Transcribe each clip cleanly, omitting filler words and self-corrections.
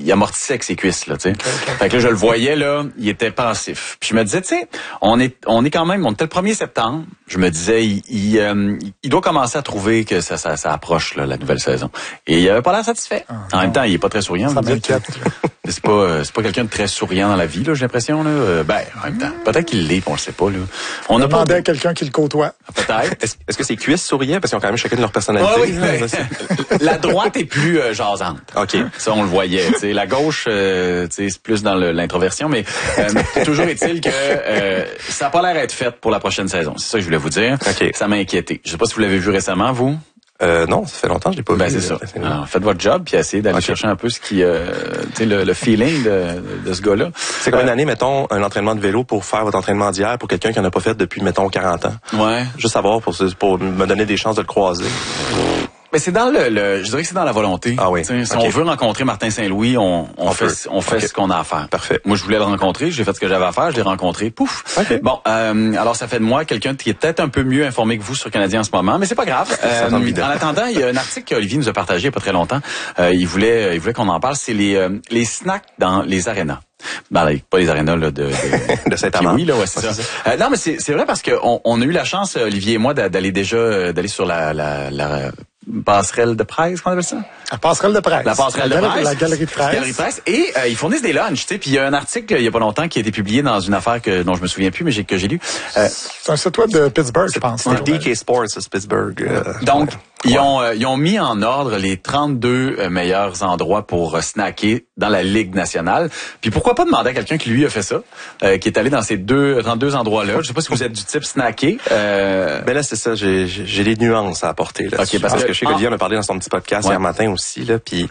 il amortissait avec ses cuisses, là, tu sais. Fait que là, je le voyais, là, il était pensif. Puis je me disais, tu sais, on est quand même, on était le 1er septembre. Je me disais, il doit commencer à trouver que ça approche, là, la nouvelle saison. Et il avait pas l'air satisfait. En même temps, il est pas très souriant. Ça m'inquiète. C'est pas quelqu'un de très souriant dans la vie, là, j'ai l'impression, là. En même temps, peut-être qu'il l'est, on le sait pas, là. On a demandé à quelqu'un qui le côtoie. Peut-être. Est-ce que ses cuisses souriaient parce qu'ils ont quand même chacune leur personnalité? Oui, la droite est plus jasante. OK. Ça, on le voyait. T'sais, la gauche, c'est plus dans l'introversion, mais toujours est-il que ça n'a pas l'air d'être fait pour la prochaine saison. C'est ça que je voulais vous dire. Okay. Ça m'a inquiété. Je sais pas si vous l'avez vu récemment, vous. Non, ça fait longtemps que je l'ai pas vu. C'est ça. Alors, faites votre job puis essayez d'aller chercher un peu ce qui, le feeling de ce gars-là. C'est comme une année, mettons, un entraînement de vélo pour faire votre entraînement d'hier pour quelqu'un qui en a pas fait depuis, mettons, 40 ans. Ouais. Juste savoir pour me donner des chances de le croiser. Mais c'est dans je dirais que c'est dans la volonté. Ah oui. Si on veut rencontrer Martin Saint-Louis, on fait ce qu'on a à faire. Parfait. Moi, je voulais le rencontrer, j'ai fait ce que j'avais à faire, je l'ai rencontré, pouf. Okay. Bon, alors ça fait de moi quelqu'un qui est peut-être un peu mieux informé que vous sur le Canadien en ce moment, mais c'est pas grave. En attendant, il y a un article qu'Olivier nous a partagé il y a pas très longtemps. Il voulait qu'on en parle, c'est les snacks dans les arénas. Pas les arénas là de Saint-Amand. Oui, là, ouais, c'est ça. Non, mais c'est vrai parce que on a eu la chance, Olivier et moi, d'aller sur la passerelle de presse, qu'on appelle ça? La passerelle de presse. La passerelle de presse. La galerie de presse. Galerie de presse. Et ils fournissent des lunchs, tu sais. Puis il y a un article il y a pas longtemps qui a été publié dans une affaire dont je me souviens plus, mais que j'ai lu. C'est un site web de Pittsburgh, je pense. C'est DK Sports, c'est Pittsburgh. Donc, ils ont mis en ordre les 32 meilleurs endroits pour snacker dans la Ligue nationale. Puis pourquoi pas demander à quelqu'un qui, lui, a fait ça, qui est allé dans ces 32 endroits-là. Je sais pas si vous êtes du type snacké. Ben là, c'est ça, j'ai des nuances à apporter là. Okay, parce que je sais qu'Olivier en a parlé dans son petit podcast hier matin aussi, là, puis...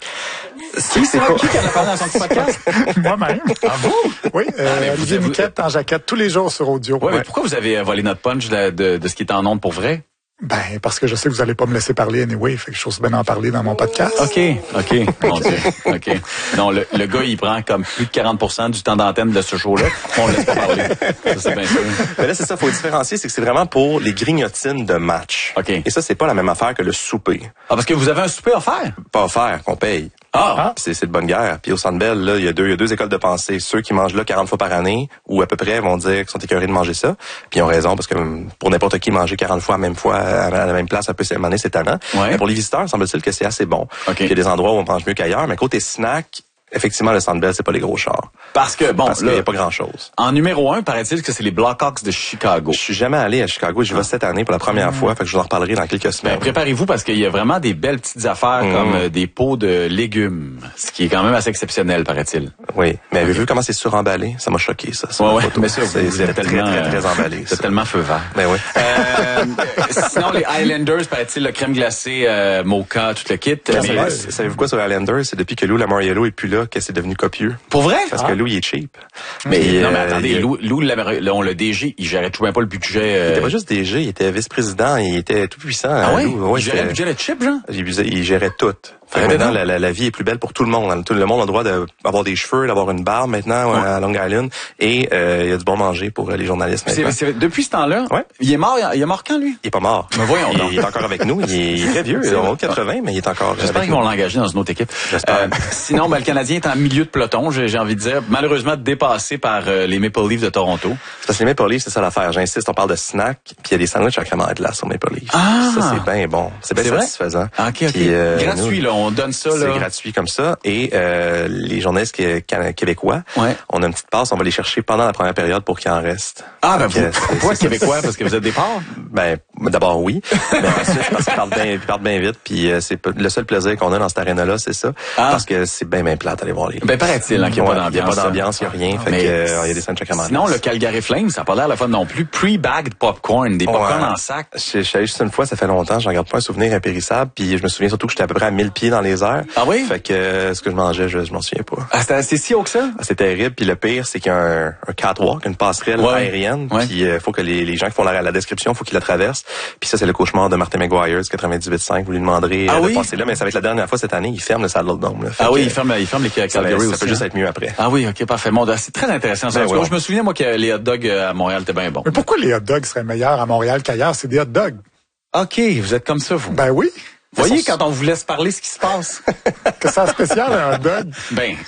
C'est pas qui en a parlé dans son petit podcast? Moi-même. Ah, vous? Oui, Olivier Niquette en jaquette tous les jours sur audio. Ouais, mais pourquoi vous avez volé notre punch de ce qui est en ondes pour vrai? Ben, parce que je sais que vous allez pas me laisser parler anyway, fait que je trouve bien d'en parler dans mon podcast. OK. Mon Dieu. OK. Non, le gars, il prend comme plus de 40% du temps d'antenne de ce show-là. On le laisse pas parler. Ça, c'est bien sûr. Mais là, c'est ça, faut différencier, c'est que c'est vraiment pour les grignotines de match. OK. Et ça, c'est pas la même affaire que le souper. Ah, parce que vous avez un souper offert? Pas offert, qu'on paye. C'est de bonne guerre. Puis au Centre Bell, là, il y a deux écoles de pensée. Ceux qui mangent là 40 fois par année, ou à peu près, vont dire qu'ils sont écœurés de manger ça. Puis ils ont raison, parce que pour n'importe qui, manger 40 fois à la même place, ça peut s'émaner, c'est tannant. Ouais. Mais pour les visiteurs, semble-t-il que c'est assez bon. Okay. Il y a des endroits où on mange mieux qu'ailleurs, mais côté snack, effectivement, le Centre Bell, c'est pas les gros chars. Parce qu'il y a pas grand-chose. En numéro 1, paraît-il que c'est les Blackhawks de Chicago. Je suis jamais allé à Chicago. J'y vais cette année pour la première fois. Fait que je vous en reparlerai dans quelques semaines. Ben, préparez-vous parce qu'il y a vraiment des belles petites affaires comme des pots de légumes. Ce qui est quand même assez exceptionnel, paraît-il. Oui. Mais avez-vous vu comment c'est suremballé? Ça m'a choqué, ça. Ouais, mais ça, vous êtes tellement, très emballé. C'est tellement feu vert. Ben oui. Sinon, les Highlanders, paraît-il, le crème glacée, mocha, tout le kit. Savez-vous quoi sur les Highlanders? C'est depuis que Lou Lamoriello est plus là que c'est devenu copieux. Pour vrai? Parce que Lou, il est cheap. Mais attendez, Lou, le DG, il gérait tout bien pas le budget. Il était pas juste DG, il était vice-président, il était tout puissant. Ah oui? Lou, il gérait le budget de chip, genre? Il gérait tout. Maintenant, la vie est plus belle pour tout le monde. Tout le monde a le droit d'avoir des cheveux, d'avoir une barbe maintenant à Long Island. Et il y a du bon manger pour les journalistes maintenant. Depuis ce temps-là, il est mort quand, lui? Il est pas mort. Mais voyons donc. Il est encore avec nous. Il est très vieux. Il a 80, mais il est encore J'espère qu'ils vont l'engager dans une autre équipe. Sinon, le Canadien est en milieu de peloton, j'ai envie de dire. Malheureusement, dépassé par les Maple Leafs de Toronto. C'est parce que les Maple Leafs, c'est ça l'affaire. J'insiste, on parle de snack, puis il y a des sandwichs à crème de glace sur Maple Leafs. Ça, c'est bien bon. C'est bien satisfaisant. OK. Puis, gratuit, là. On donne ça, là. C'est gratuit comme ça. Et les journalistes québécois, on a une petite passe, on va les chercher pendant la première période pour qu'il en reste. Ah, ben pourquoi québécois? Parce que vous êtes des porcs? Ben, d'abord, oui. Mais ensuite, parce qu'ils parlent bien vite. Puis c'est le seul plaisir qu'on a dans cette aréna-là, c'est ça. Parce que c'est bien plate d'aller voir les... Ben, paraît-il qu'il n'y a pas d'ambiance. Il n'y a pas d'ambiance, il n'y a rien. Fait que, il y a des scènes chacun. Sinon, le Calgary Flames, ça n'a pas l'air la fun non plus. Pre-bagged popcorn, des popcorn en sac. Je suis allé juste une fois, ça fait longtemps, j'en garde pas un souvenir impérissable. Puis je me souviens surtout que j'étais à peu près à 1000 pieds dans les airs. Ah oui? Fait que ce que je mangeais, je m'en souviens pas. Ah, c'est si haut que ça? C'est terrible. Puis le pire, c'est qu'il y a un catwalk, une passerelle aérienne. Puis faut que les gens qui font la description, faut qu'ils la traversent. Puis ça, c'est le cauchemar de Martin McGuire du 98.5. Vous lui demanderez de passer là, mais ça va être la dernière fois cette année. Il ferme le Saddledome. Il ferme les Calgary aussi. Ça peut juste être mieux après. Ah oui, OK, parfait. Bon, c'est très intéressant. Je me souviens, moi, que les hot dogs à Montréal étaient bien bons. Mais pourquoi les hot dogs seraient meilleurs à Montréal qu'ailleurs? C'est des hot dogs. OK, vous êtes comme ça, vous. Ben oui. Voyez, quand on vous laisse parler ce qui se passe. Que ça spécial, un hot dog? Ben,